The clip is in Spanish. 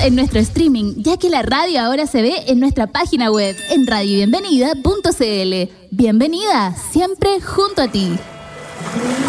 en nuestro streaming, ya que la radio ahora se ve en nuestra página web, en radiobienvenida.cl. Bienvenida, siempre junto a ti.